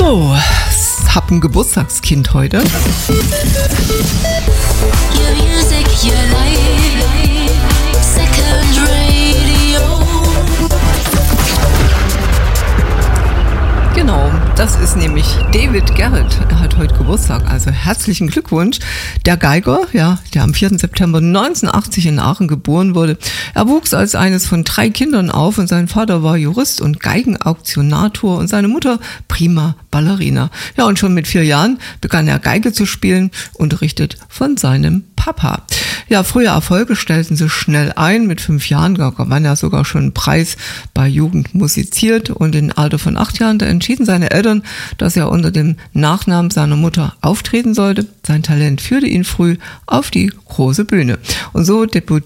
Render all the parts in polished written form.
So, hab ein Geburtstagskind heute. Your music, your life, second radio. Genau, das ist nämlich David Garrett. Er hat heute Geburtstag, also herzlichen Glückwunsch. Der Geiger, ja, der am 4. September 1980 in Aachen geboren wurde. Er wuchs als eines von 3 Kindern auf und sein Vater war Jurist und Geigenauktionator und seine Mutter prima Ballerina. Ja, und schon mit 4 Jahren begann er Geige zu spielen, unterrichtet von seinem Papa. Ja, frühe Erfolge stellten sich schnell ein. Mit 5 Jahren gewann er sogar schon einen Preis bei Jugend musiziert und im Alter von 8 Jahren, da entschieden seine Eltern, dass er unter dem Nachnamen seiner Mutter auftreten sollte. Sein Talent führte ihn früh auf die große Bühne. Und so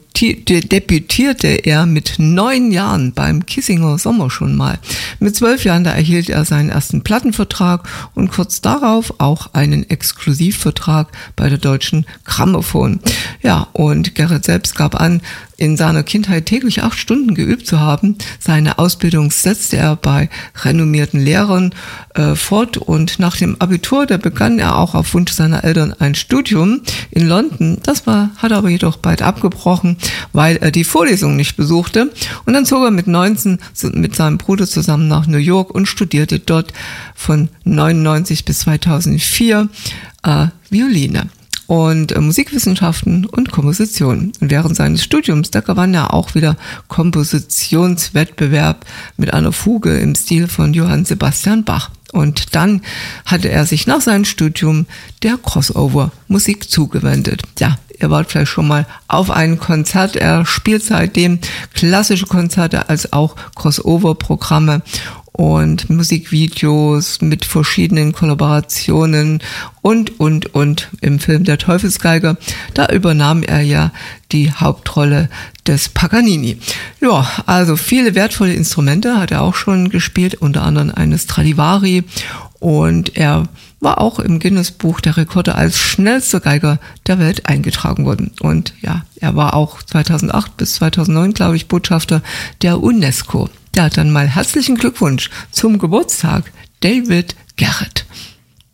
debütierte er mit 9 Jahren beim Kissinger Sommer schon mal. Mit 12 Jahren, da erhielt er seinen ersten Plattenvertrag und kurz darauf auch einen Exklusivvertrag bei der Deutschen Grammophon. Ja, und Garrett selbst gab an, in seiner Kindheit täglich 8 Stunden geübt zu haben. Seine Ausbildung setzte er bei renommierten Lehrern fort und nach dem Abitur, da begann er auch auf Wunsch seiner Eltern ein Studium in London. Hat er aber jedoch bald abgebrochen, weil er die Vorlesung nicht besuchte. Und dann zog er mit 19 mit seinem Bruder zusammen nach New York und studierte dort von 1999 bis 2004 Violine und Musikwissenschaften und Komposition. Und während seines Studiums, da gewann er auch wieder Kompositionswettbewerb mit einer Fuge im Stil von Johann Sebastian Bach. Und dann hatte er sich nach seinem Studium der Crossover-Musik zugewendet. Ja, ihr wart vielleicht schon mal auf einem Konzert. Er spielt seitdem klassische Konzerte als auch Crossover-Programme und Musikvideos mit verschiedenen Kollaborationen und im Film Der Teufelsgeiger, da übernahm er ja die Hauptrolle des Paganini. Ja, also viele wertvolle Instrumente hat er auch schon gespielt, unter anderem eine Stradivari, und er war auch im Guinness-Buch der Rekorde als schnellster Geiger der Welt eingetragen worden. Und ja, er war auch 2008 bis 2009, glaube ich, Botschafter der UNESCO. Ja, dann mal herzlichen Glückwunsch zum Geburtstag, David Garrett.